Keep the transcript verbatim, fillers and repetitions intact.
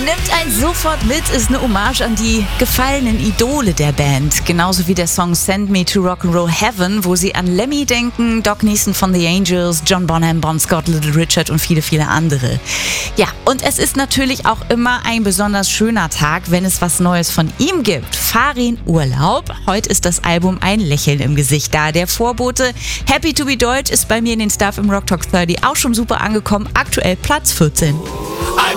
Nimmt einen sofort mit, ist eine Hommage an die gefallenen Idole der Band. Genauso wie der Song Send Me to Rock'n'Roll Heaven, wo sie an Lemmy denken, Doc Neeson von The Angels, John Bonham, Bon Scott, Little Richard und viele, viele andere. Ja, und es ist natürlich auch immer ein besonders schöner Tag, wenn es was Neues von ihm gibt. Farin Urlaub. Heute ist das Album Ein Lächeln im Gesicht da. Der Vorbote Happy to be Deutsch ist bei mir in den Stuff im Rock Talk dreißig auch schon super angekommen. Aktuell Platz vierzehn.